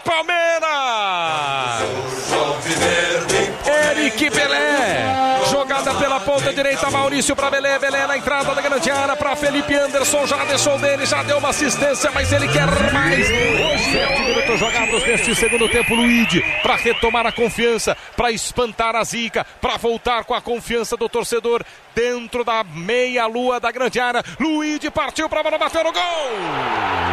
Palmeiras! Eric Pelé, jogada pela ponta direita, Maurício para Belé, Belé na entrada da grande área para Felipe Anderson, já deixou dele, já deu uma assistência, mas ele quer mais. 7 minutos jogados neste segundo tempo, Luigi, para retomar a confiança, para espantar a zica, para voltar com a confiança do torcedor dentro da meia-lua da grande área. Luigi partiu para a bola, bateu no gol!